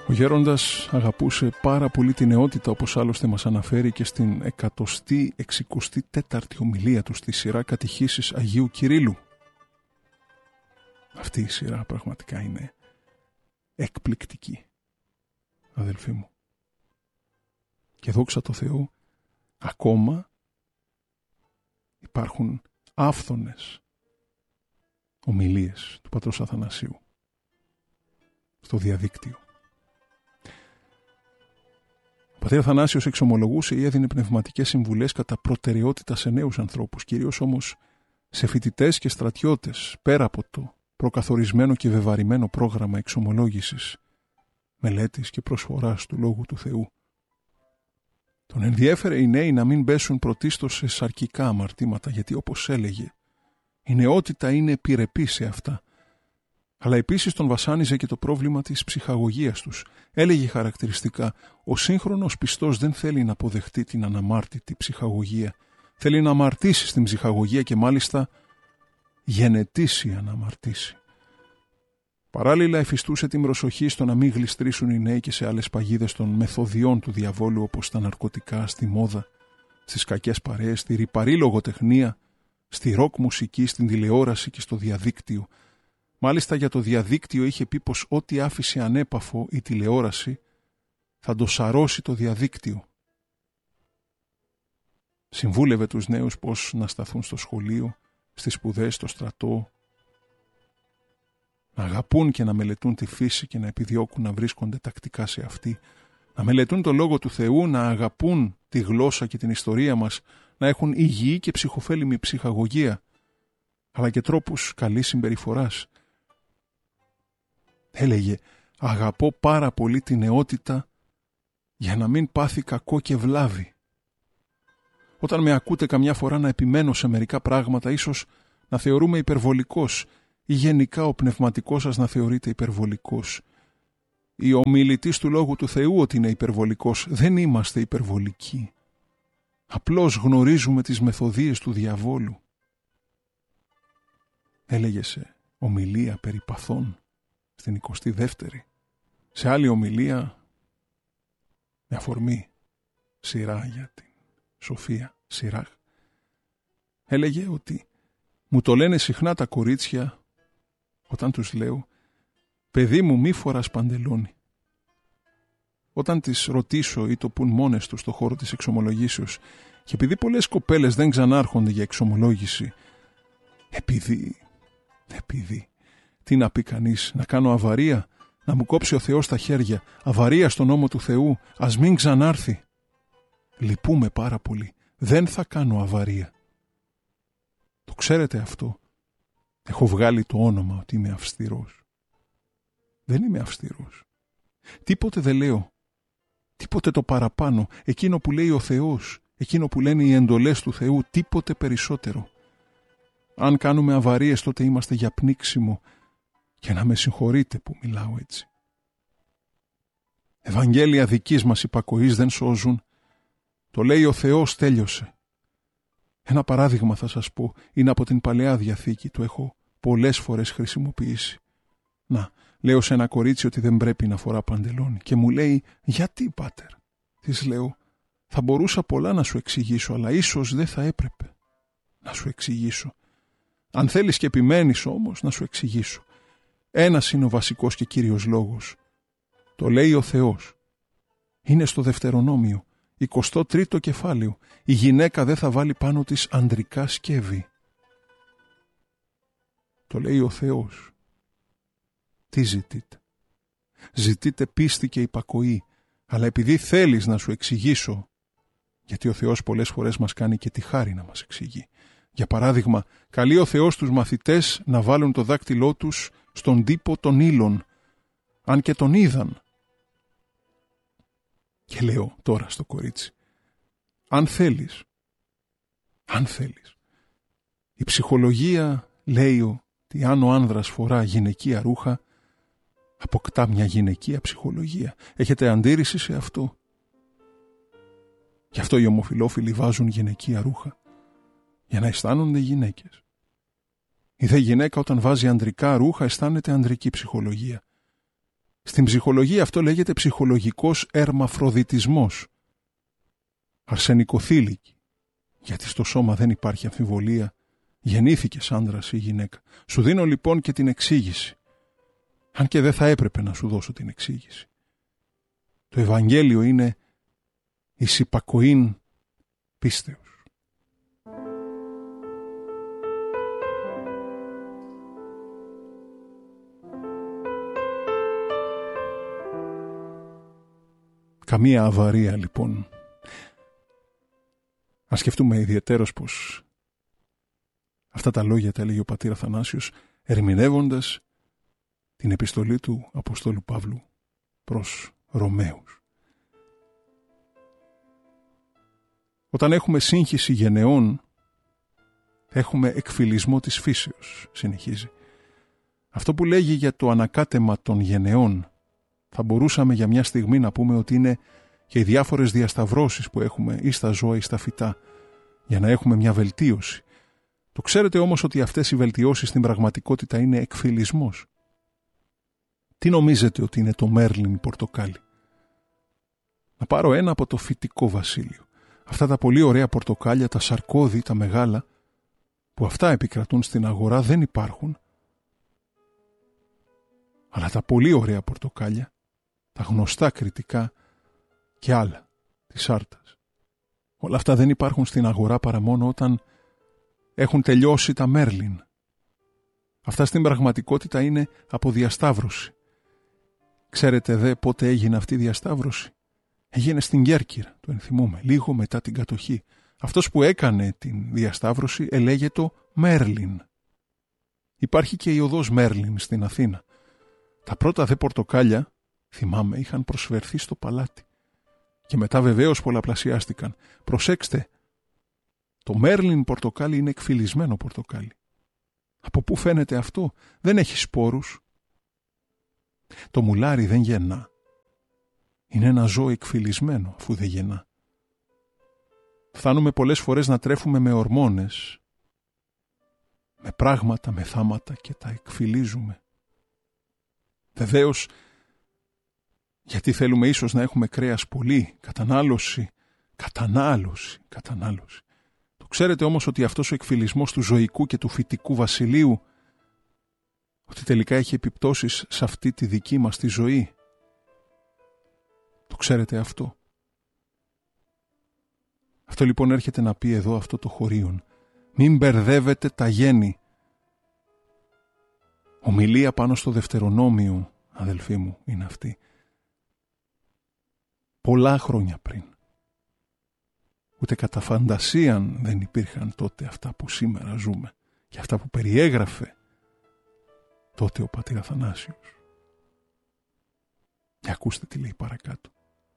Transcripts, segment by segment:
Ο γέροντας αγαπούσε πάρα πολύ την νεότητα, όπως άλλωστε μας αναφέρει και στην 164η ομιλία του στη σειρά Κατηχήσεις Αγίου Κυρίλλου. Αυτή η σειρά πραγματικά είναι εκπληκτική, αδελφοί μου. Και δόξα τω Θεώ, ακόμα υπάρχουν άφθονες ομιλίες του πατρός Αθανασίου στο διαδίκτυο. Ο πατήρ Αθανάσιος εξομολογούσε ή έδινε πνευματικές συμβουλές κατά προτεραιότητα σε νέους ανθρώπους, κυρίως όμως σε φοιτητές και στρατιώτες, πέρα από το προκαθορισμένο και βεβαρημένο πρόγραμμα εξομολόγησης, μελέτης και προσφοράς του Λόγου του Θεού. Τον ενδιέφερε οι νέοι να μην πέσουν πρωτίστως σε σαρκικά αμαρτήματα, γιατί όπως έλεγε, η νεότητα είναι επιρρεπή σε αυτά. Αλλά επίσης τον βασάνιζε και το πρόβλημα της ψυχαγωγίας τους. Έλεγε χαρακτηριστικά, ο σύγχρονος πιστός δεν θέλει να αποδεχτεί την αναμάρτητη ψυχαγωγία. Θέλει να αμαρτήσει στην ψυχαγωγία και μάλιστα γενετήσει αναμαρτήσει. Παράλληλα εφιστούσε την προσοχή στο να μην γλιστρήσουν οι νέοι και σε άλλες παγίδες των μεθοδιών του διαβόλου, όπως τα ναρκωτικά, στη μόδα, στις κακές παρέες, στη ρυπαρή λογοτεχνία, στη ροκ μουσική, στην τηλεόραση και στο διαδίκτυο. Μάλιστα για το διαδίκτυο είχε πει πως ό,τι άφησε ανέπαφο η τηλεόραση θα το σαρώσει το διαδίκτυο. Συμβούλευε τους νέους πώς να σταθούν στο σχολείο, στις σπουδές, στο στρατό, να αγαπούν και να μελετούν τη φύση και να επιδιώκουν να βρίσκονται τακτικά σε αυτή, να μελετούν το Λόγο του Θεού, να αγαπούν τη γλώσσα και την ιστορία μας, να έχουν υγιή και ψυχοφέλιμη ψυχαγωγία, αλλά και τρόπους καλής συμπεριφοράς. Έλεγε, αγαπώ πάρα πολύ τη νεότητα για να μην πάθει κακό και βλάβη. Όταν με ακούτε καμιά φορά να επιμένω σε μερικά πράγματα, ίσως να θεωρούμε υπερβολικός ή γενικά ο πνευματικός σας να θεωρείται υπερβολικός. Ή ο ομιλητής του Λόγου του Θεού ότι είναι υπερβολικός. Δεν είμαστε υπερβολικοί. Απλώς γνωρίζουμε τις μεθοδίες του διαβόλου. Έλεγε σε ομιλία περί παθών στην 22η. Σε άλλη ομιλία, με αφορμή σειρά για την Σοφία Σιράχ, έλεγε ότι μου το λένε συχνά τα κορίτσια όταν τους λέω «Παιδί μου, μη φοράς παντελόνι». Όταν τις ρωτήσω ή το πουν μόνες τους στο χώρο της εξομολογήσεως, και επειδή πολλές κοπέλες δεν ξανάρχονται για εξομολόγηση, επειδή, τι να πει κανείς, να κάνω αβαρία, να μου κόψει ο Θεός τα χέρια, αβαρία στον νόμο του Θεού, ας μην ξανάρθει. Λυπούμε πάρα πολύ, δεν θα κάνω αβαρία. Το ξέρετε αυτό. Έχω βγάλει το όνομα ότι είμαι αυστηρός. Δεν είμαι αυστηρός. Τίποτε δεν λέω. Τίποτε το παραπάνω. Εκείνο που λέει ο Θεός, εκείνο που λένε οι εντολές του Θεού, τίποτε περισσότερο. Αν κάνουμε αβαρίες, τότε είμαστε για πνίξιμο, και να με συγχωρείτε που μιλάω έτσι. Ευαγγέλια δικής μας υπακοής δεν σώζουν. Το λέει ο Θεός, τέλειωσε. Ένα παράδειγμα θα σας πω, είναι από την Παλαιά Διαθήκη, το έχω πολλές φορές χρησιμοποιήσει. Να, λέω σε ένα κορίτσι ότι δεν πρέπει να φορά παντελόνι και μου λέει «Γιατί, πάτερ?» Της λέω «Θα μπορούσα πολλά να σου εξηγήσω, αλλά ίσως δεν θα έπρεπε να σου εξηγήσω. Αν θέλεις και επιμένεις όμως να σου εξηγήσω. Ένας είναι ο βασικός και κύριος λόγος. Το λέει ο Θεός. Είναι στο Δευτερονόμιο, 23ο κεφάλαιο. Η γυναίκα δεν θα βάλει πάνω της ανδρικά σκεύη. Το λέει ο Θεός. Τι ζητείτε? Ζητείτε πίστη και υπακοή, αλλά επειδή θέλεις να σου εξηγήσω, γιατί ο Θεός πολλές φορές μας κάνει και τη χάρη να μας εξηγεί. Για παράδειγμα, καλεί ο Θεός τους μαθητές να βάλουν το δάκτυλό τους στον τύπο των ύλων, αν και τον είδαν. Και λέω τώρα στο κορίτσι, αν θέλεις, η ψυχολογία λέει ότι αν ο άνδρας φορά γυναικεία ρούχα, αποκτά μια γυναικεία ψυχολογία. Έχετε αντίρρηση σε αυτό? Γι' αυτό οι ομοφυλόφιλοι βάζουν γυναικεία ρούχα, για να αισθάνονται γυναίκες. Η δε γυναίκα όταν βάζει ανδρικά ρούχα αισθάνεται ανδρική ψυχολογία. Στην ψυχολογία αυτό λέγεται ψυχολογικός ερμαφροδιτισμός. Αρσενικοθήλικη, γιατί στο σώμα δεν υπάρχει αμφιβολία, γεννήθηκες άντρας ή γυναίκα. Σου δίνω λοιπόν και την εξήγηση, αν και δεν θα έπρεπε να σου δώσω την εξήγηση. Το Ευαγγέλιο είναι εις υπακοήν πίστεως. Καμία αβαρία λοιπόν. Ας σκεφτούμε ιδιαιτέρως πως αυτά τα λόγια τα έλεγε ο πατήρ Αθανάσιος ερμηνεύοντας την επιστολή του Αποστόλου Παύλου προς Ρωμαίους. Όταν έχουμε σύγχυση γενεών, έχουμε εκφυλισμό της φύσεως, συνεχίζει. Αυτό που λέγει για το ανακάτεμα των γενεών, θα μπορούσαμε για μια στιγμή να πούμε ότι είναι και οι διάφορες διασταυρώσεις που έχουμε ή στα ζώα ή στα φυτά, για να έχουμε μια βελτίωση. Το ξέρετε όμως ότι αυτές οι βελτιώσεις στην πραγματικότητα είναι εκφυλισμός. Τι νομίζετε ότι είναι το μέρλιν πορτοκάλι? Να πάρω ένα από το φυτικό βασίλειο. Αυτά τα πολύ ωραία πορτοκάλια, τα σαρκώδη, τα μεγάλα, που αυτά επικρατούν στην αγορά, δεν υπάρχουν. Αλλά τα πολύ ωραία πορτοκάλια, τα γνωστά κριτικά και άλλα, της Άρτας, όλα αυτά δεν υπάρχουν στην αγορά παρά μόνο όταν έχουν τελειώσει τα μέρλιν. Αυτά στην πραγματικότητα είναι από διασταύρωση. Ξέρετε δε πότε έγινε αυτή η διασταύρωση? Έγινε στην Κέρκυρα, το ενθυμούμε, λίγο μετά την κατοχή. Αυτός που έκανε την διασταύρωση ελέγεται Μέρλιν. Υπάρχει και η οδός Μέρλιν στην Αθήνα. Τα πρώτα δε πορτοκάλια, θυμάμαι, είχαν προσφερθεί στο παλάτι. Και μετά βεβαίως πολλαπλασιάστηκαν. Προσέξτε, το Μέρλιν πορτοκάλι είναι εκφυλισμένο πορτοκάλι. Από πού φαίνεται αυτό? Δεν έχει σπόρους. Το μουλάρι δεν γεννά. Είναι ένα ζώο εκφυλισμένο αφού δεν γεννά. Φτάνουμε πολλές φορές να τρέφουμε με ορμόνες, με πράγματα, με θάματα και τα εκφυλίζουμε. Βεβαίως, γιατί θέλουμε ίσως να έχουμε κρέας πολύ, κατανάλωση. Το ξέρετε όμως ότι αυτός ο εκφυλισμός του ζωικού και του φυτικού βασιλείου, ότι τελικά έχει επιπτώσεις σε αυτή τη δική μας τη ζωή? Το ξέρετε αυτό? Αυτό λοιπόν έρχεται να πει εδώ αυτό το χωρίον. Μην μπερδεύετε τα γέννη. Ομιλία πάνω στο Δευτερονόμιο, αδελφοί μου, είναι αυτή. Πολλά χρόνια πριν. Ούτε κατά φαντασίαν δεν υπήρχαν τότε αυτά που σήμερα ζούμε και αυτά που περιέγραφε τότε ο πατήρ Αθανάσιος. Και ακούστε τι λέει παρακάτω.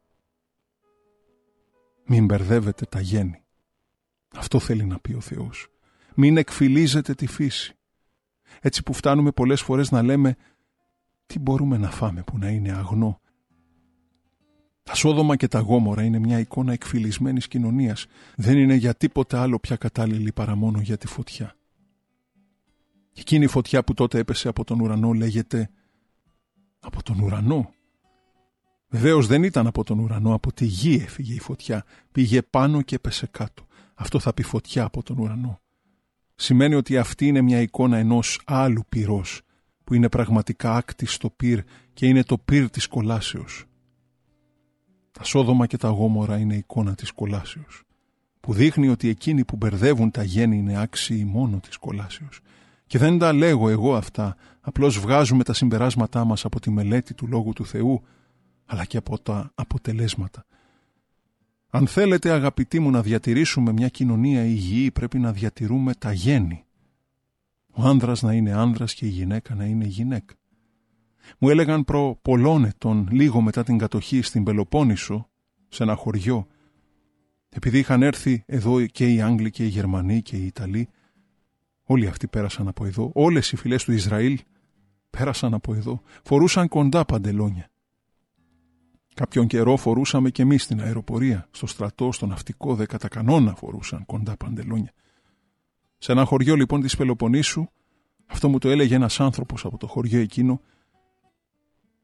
Μην μπερδεύετε τα γέννη. Αυτό θέλει να πει ο Θεός. Μην εκφυλίζετε τη φύση. Έτσι που φτάνουμε πολλές φορές να λέμε τι μπορούμε να φάμε που να είναι αγνό. Τα Σόδομα και τα Γόμορα είναι μια εικόνα εκφυλισμένης κοινωνίας. Δεν είναι για τίποτε άλλο πια κατάλληλη παρά μόνο για τη φωτιά. Και εκείνη η φωτιά που τότε έπεσε από τον ουρανό λέγεται από τον ουρανό. Βεβαίως δεν ήταν από τον ουρανό, από τη γη έφυγε η φωτιά. Πήγε πάνω και έπεσε κάτω. Αυτό θα πει φωτιά από τον ουρανό. Σημαίνει ότι αυτή είναι μια εικόνα ενός άλλου πυρός, που είναι πραγματικά άκτιστο πυρ και είναι το πυρ της κολάσεως. Τα Σόδομα και τα Γόμορα είναι εικόνα της κολάσεως, που δείχνει ότι εκείνοι που μπερδεύουν τα γέννη είναι άξιοι μόνο της κολάσεως. Και δεν τα λέγω εγώ αυτά, απλώς βγάζουμε τα συμπεράσματά μας από τη μελέτη του Λόγου του Θεού, αλλά και από τα αποτελέσματα. Αν θέλετε, αγαπητοί μου, να διατηρήσουμε μια κοινωνία υγιή, πρέπει να διατηρούμε τα γέννη. Ο άνδρας να είναι άνδρας και η γυναίκα να είναι γυναίκα. Μου έλεγαν προ πολλών ετών, λίγο μετά την κατοχή στην Πελοπόννησο, σε ένα χωριό, επειδή είχαν έρθει εδώ και οι Άγγλοι και οι Γερμανοί και οι Ιταλοί, όλοι αυτοί πέρασαν από εδώ, όλες οι φυλές του Ισραήλ πέρασαν από εδώ, φορούσαν κοντά παντελόνια. Κάποιον καιρό φορούσαμε και εμείς στην αεροπορία, στο στρατό, στο ναυτικό, δε κατά κανόνα φορούσαν κοντά παντελόνια. Σε ένα χωριό λοιπόν της Πελοποννήσου, αυτό μου το έλεγε ένας άνθρωπος από το χωριό εκείνο,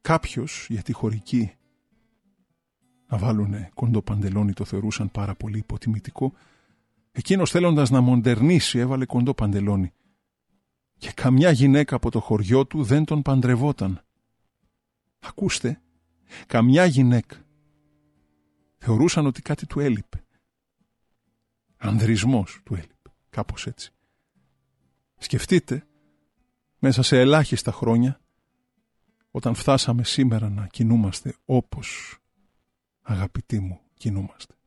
Κάποιος, γιατί χωρικοί να βάλουνε κοντό παντελόνι το θεωρούσαν πάρα πολύ υποτιμητικό, εκείνος θέλοντας να μοντερνήσει έβαλε κοντό παντελόνι και καμιά γυναίκα από το χωριό του δεν τον παντρευόταν. Ακούστε, καμιά γυναίκα. Θεωρούσαν ότι κάτι του έλειπε. Ανδρισμός του έλειπε, κάπως έτσι. Σκεφτείτε, μέσα σε ελάχιστα χρόνια, όταν φτάσαμε σήμερα να κινούμαστε όπως, αγαπητοί μου, κινούμαστε.